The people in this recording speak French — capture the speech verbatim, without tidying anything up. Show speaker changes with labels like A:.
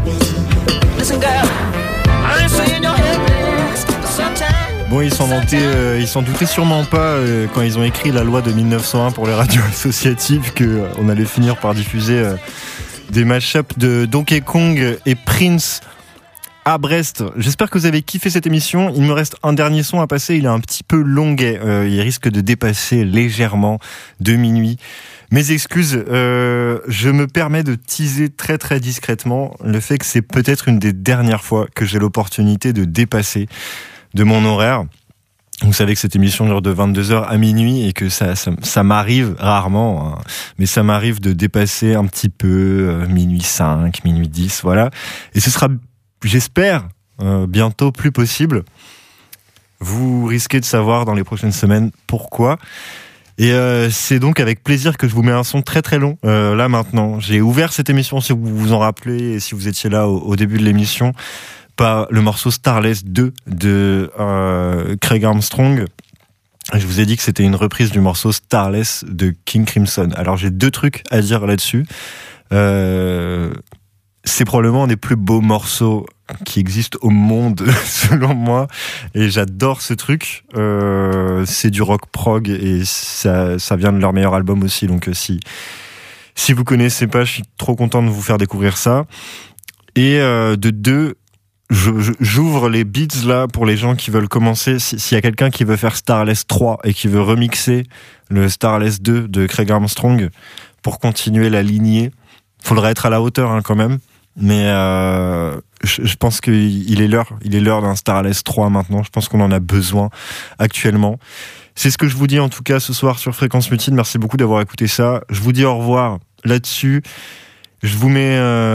A: Bon, ils s'en mentaient, euh, ils s'en doutaient sûrement pas euh, quand ils ont écrit la loi de dix-neuf cent un pour les radios associatives que euh, on allait finir par diffuser euh, des mashups de Donkey Kong et Prince à Brest. J'espère que vous avez kiffé cette émission. Il me reste un dernier son à passer. Il est un petit peu longuet. Euh, il risque de dépasser légèrement de minuit. Mes excuses. Euh, je me permets de teaser très très discrètement le fait que c'est peut-être une des dernières fois que j'ai l'opportunité de dépasser de mon horaire. Vous savez que cette émission dure de vingt-deux heures à minuit et que ça, ça, ça m'arrive rarement, hein, mais ça m'arrive de dépasser un petit peu, euh, minuit cinq, minuit dix, voilà. Et ce sera, j'espère, euh, bientôt plus possible. Vous risquez de savoir dans les prochaines semaines pourquoi. Et euh, c'est donc avec plaisir que je vous mets un son très très long, euh, là maintenant. J'ai ouvert cette émission, si vous vous en rappelez, et si vous étiez là au, au début de l'émission, par le morceau Starless deux de euh, Craig Armstrong. Je vous ai dit que c'était une reprise du morceau Starless de King Crimson. Alors j'ai deux trucs à dire là-dessus. Euh, c'est probablement un des plus beaux morceaux qui existent au monde, selon moi. Et j'adore ce truc. Euh, c'est du rock prog et ça, ça vient de leur meilleur album aussi. Donc si, si vous connaissez pas, je suis trop content de vous faire découvrir ça. Et euh, de deux, Je, je, j'ouvre les beats là pour les gens qui veulent commencer. Si, s'il y a quelqu'un qui veut faire Starless trois et qui veut remixer le Starless deux de Craig Armstrong pour continuer la lignée, faudrait être à la hauteur hein, quand même. Mais euh, je, je pense qu'il est l'heure, il est l'heure d'un Starless trois maintenant. Je pense qu'on en a besoin actuellement. C'est ce que je vous dis en tout cas ce soir sur Fréquence Mutine. Merci beaucoup d'avoir écouté ça. Je vous dis au revoir là-dessus. Je vous mets... Euh